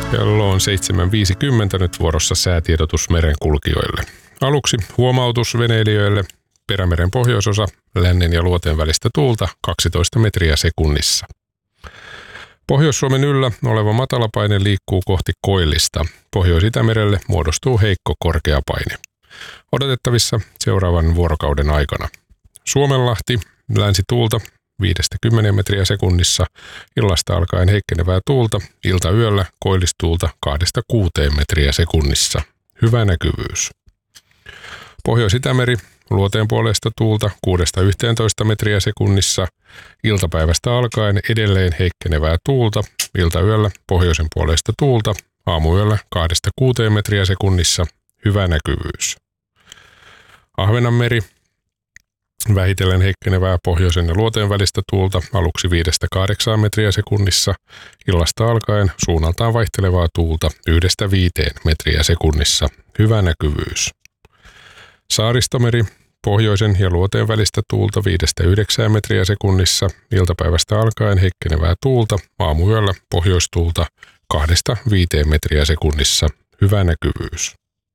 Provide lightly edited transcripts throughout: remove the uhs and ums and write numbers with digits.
Kello on 7.50, nyt vuorossa säätiedotus merenkulkijoille. Aluksi huomautus veneilijöille. Perämeren pohjoisosa, lännen ja luoteen välistä tuulta 12 metriä sekunnissa. Pohjois-Suomen yllä oleva matalapaine liikkuu kohti koillista. Pohjois-Itämerelle muodostuu heikko korkeapaine. Odotettavissa seuraavan vuorokauden aikana. Suomenlahti, länsituulta 5-10 metriä sekunnissa, illasta alkaen heikkenevää tuulta, iltayöllä koillistuulta 2-6 metriä sekunnissa. Hyvä näkyvyys. Pohjois-Itämeri, luoteen puolesta tuulta 6-11 metriä sekunnissa, iltapäivästä alkaen edelleen heikkenevää tuulta, iltayöllä pohjoisen puolesta tuulta, aamuyöllä 2-6 metriä sekunnissa. Hyvä näkyvyys. Ahvenanmeri, vähitellen heikkenevää pohjoisen ja luoteen välistä tuulta aluksi 5-8 metriä sekunnissa, illasta alkaen suunnaltaan vaihtelevaa tuulta 1-5 metriä sekunnissa. Hyvä näkyvyys. Saaristomeri, pohjoisen ja luoteen välistä tuulta 5-9 metriä sekunnissa, iltapäivästä alkaen heikkenevää tuulta, aamuyöllä pohjoistuulta 2-5 metriä sekunnissa. Hyvä näkyvyys.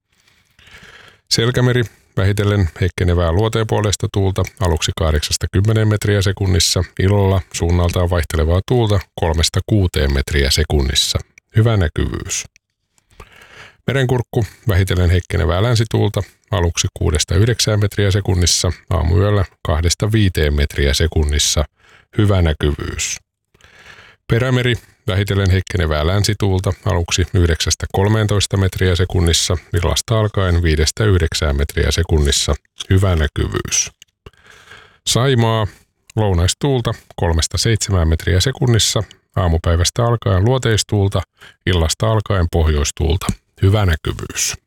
Selkämeri, vähitellen heikkenevää luoteen puolesta tuulta aluksi 8-10 metriä sekunnissa, illalla suunnaltaan vaihtelevaa tuulta 3-6 metriä sekunnissa. Hyvä näkyvyys. Merenkurkku, vähitellen heikkenevää länsituulta aluksi 6-9 metriä sekunnissa, aamuyöllä 2-5 metriä sekunnissa. Hyvä näkyvyys. Perämeri, vähitellen heikkenevää länsituulta aluksi 9-13 metriä sekunnissa, illasta alkaen 5-9 metriä sekunnissa. Hyvä näkyvyys. Saimaa, lounaistuulta 3-7 metriä sekunnissa, aamupäivästä alkaen luoteistuulta, illasta alkaen pohjoistuulta. Hyvä näkyvyys.